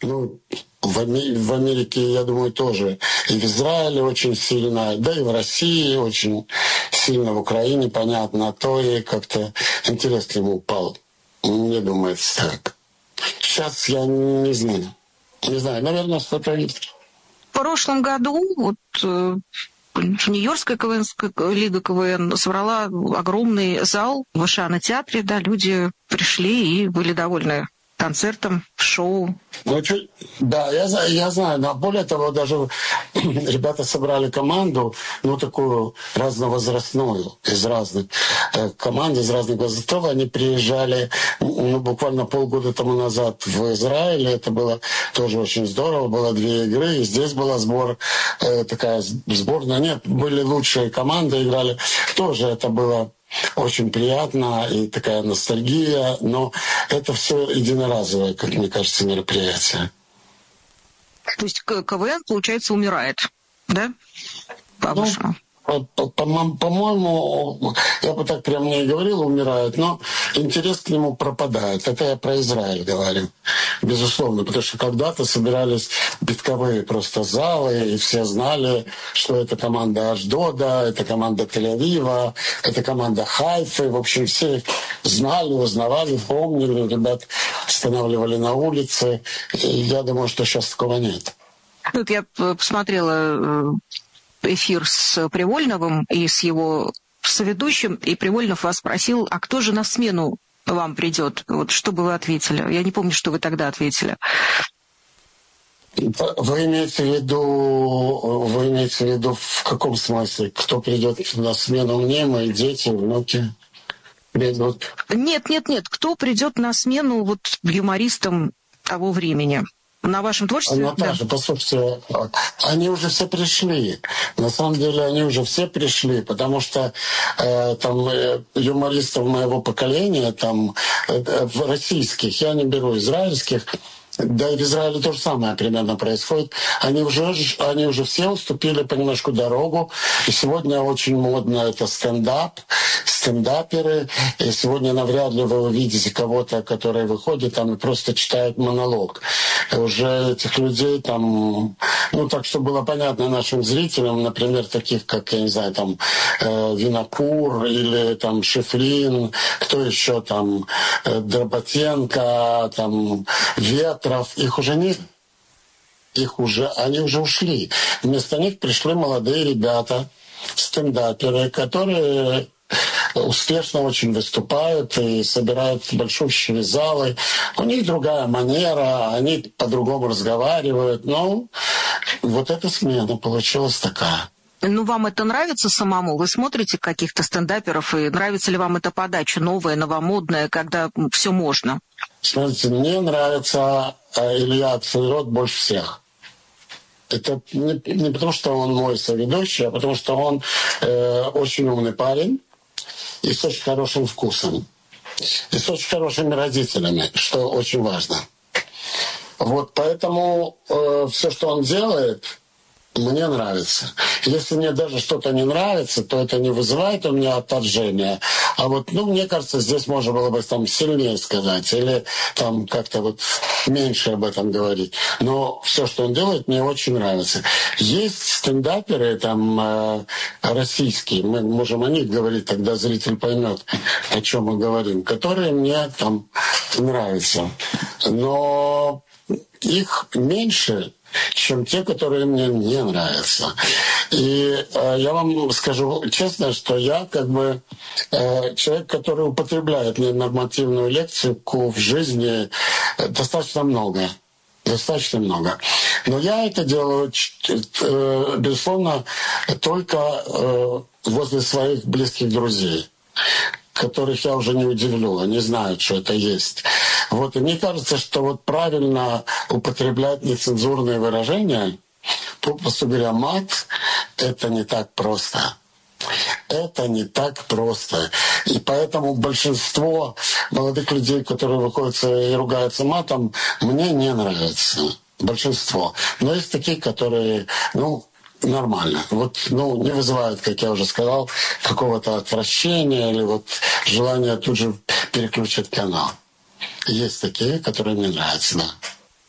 Ну, в Америке, я думаю, тоже. И в Израиле очень сильно, да и в России очень сильно, в Украине, понятно. А то и как-то интерес к нему упал. Мне думается так. Сейчас я не знаю. Не знаю, наверное, что-то... В прошлом году Нью-Йоркская лига КВН собрала огромный зал в Ашана-театре. Да, люди пришли и были довольны концертом, шоу. Ну, да, я знаю, но более того, даже ребята собрали команду, ну, такую разновозрастную, из разных команд, из разных возрастов. Они приезжали, ну, буквально полгода тому назад в Израиль. Это было тоже очень здорово. Было 2 игры, и здесь была такая сборная. Нет, были лучшие команды, играли. Тоже это было очень приятно и такая ностальгия, но это все единоразовое, как мне кажется, мероприятие. То есть КВН, получается, умирает, да? По-вашему? По-моему, я бы так прямо не говорил, умирает, но интерес к нему пропадает. Это я про Израиль говорю, безусловно, потому что когда-то собирались битковые просто залы, и все знали, что это команда Ашдода, это команда Тель-Авива, это команда Хайфы. В общем, все их знали, узнавали, помнили, ребят останавливали на улице. И я думаю, что сейчас такого нет. Тут я посмотрела эфир с Привольновым и с его соведущим, и Привольнов вас спросил, а кто же на смену вам придет? Вот что бы вы ответили? Я не помню, что вы тогда ответили. Вы имеете в виду в каком смысле? Кто придет на смену мне, мои дети, внуки придут? Нет. Кто придет на смену вот юмористам того времени? На вашем творчестве? Наташа, да. Послушайте, они уже все пришли. На самом деле они уже все пришли, потому что там юмористов моего поколения, там российских, я не беру израильских, да и в Израиле то же самое примерно происходит. Они уже все уступили понемножку дорогу. И сегодня очень модно это стендаперы. И сегодня навряд ли вы увидите кого-то, который выходит там и просто читает монолог. И уже этих людей там... Ну, так, чтобы было понятно нашим зрителям, например, таких, как, я не знаю, там, Винокур или там Шифрин, кто еще там, Дроботенко, там, Ветров, их уже нет. Они уже ушли. Вместо них пришли молодые ребята, стендаперы, которые успешно очень выступают и собирают большущие залы. У них другая манера, они по-другому разговаривают. Но вот эта смена получилась такая. Ну, вам это нравится самому? Вы смотрите каких-то стендаперов, и нравится ли вам эта подача новая, новомодная, когда все можно? Смотрите, мне нравится Илья Цейрот больше всех. Это не потому, что он мой соведущий, а потому, что он очень умный парень и с очень хорошим вкусом. И с очень хорошими родителями, что очень важно. Вот поэтому все, что он делает, мне нравится. Если мне даже что-то не нравится, то это не вызывает у меня отторжения. А вот, мне кажется, здесь можно было бы там сильнее сказать или там как-то вот меньше об этом говорить. Но все, что он делает, мне очень нравится. Есть стендаперы там российские, мы можем о них говорить, тогда зритель поймет, о чем мы говорим, которые мне там нравятся. Но их меньше, чем те, которые мне не нравятся. И я вам скажу честно, что я человек, который употребляет ненормативную лексику в жизни достаточно много. Достаточно много. Но я это делаю, безусловно, только возле своих близких друзей, которых я уже не удивлю, они знают, что это есть. Вот, и мне кажется, что вот правильно употреблять нецензурные выражения, попросту говоря, мат, это не так просто. Это не так просто. И поэтому большинство молодых людей, которые выходят и ругаются матом, мне не нравится. Большинство. Но есть такие, которые, нормально. Вот, не вызывают, как я уже сказал, какого-то отвращения или вот желания тут же переключить канал. Есть такие, которые мне нравятся, да.